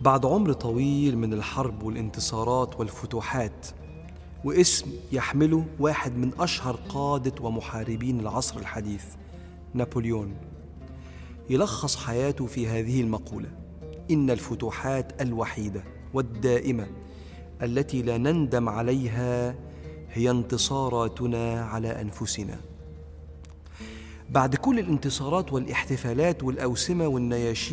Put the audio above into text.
بعد عمر طويل من الحرب والانتصارات والفتوحات، واسم يحمله واحد من أشهر قادة ومحاربين العصر الحديث، نابليون، يلخص حياته في هذه المقولة: إن الفتوحات الوحيدة والدائمة التي لا نندم عليها هي انتصاراتنا على أنفسنا. بعد كل الانتصارات والاحتفالات والأوسمة والنياشين